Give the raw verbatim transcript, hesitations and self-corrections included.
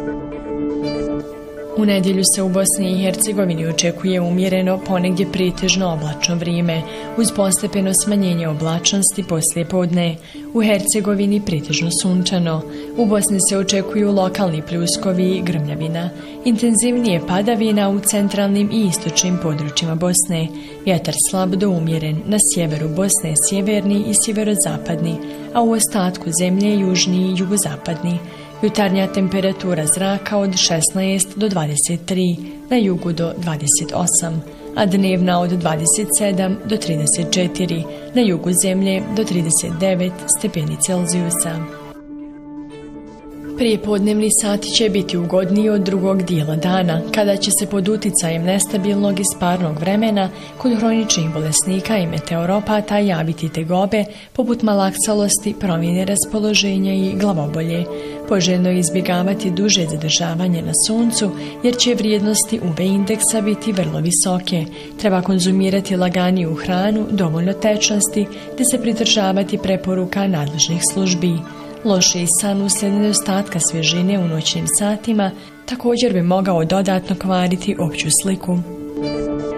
U nedjelju se u Bosni i Hercegovini očekuje umjereno, ponegdje pretežno oblačno vrijeme, uz postepeno smanjenje oblačnosti poslije podne. U Hercegovini pretežno sunčano. U Bosni se očekuju lokalni pljuskovi i grmljavina. Intenzivnije padavina u centralnim i istočnim područjima Bosne. Vjetar slab do umjeren, na sjeveru Bosne sjeverni i sjeverozapadni, a u ostatku zemlje južni i jugozapadni. Jutarnja temperatura zraka od šesnaest do dvadeset tri, na jugu do dvadeset osam, a dnevna od dvadeset sedam do trideset četiri, na jugu zemlje do trideset devet stepeni Celzijusa. Prijepodnevni sati će biti ugodniji od drugog dijela dana, kada će se pod uticajem nestabilnog i sparnog vremena kod hroničnih bolesnika i meteoropata javiti tegobe poput malaksalosti, promjene raspoloženja i glavobolje. Poželjno je izbjegavati duže zadržavanje na suncu, jer će vrijednosti U V indeksa biti vrlo visoke. Treba konzumirati laganiju hranu, dovoljno tečnosti, te se pridržavati preporuka nadležnih službi. Lošiji san uslijed nedostatka svježine u noćnim satima također bi mogao dodatno kvariti opću sliku.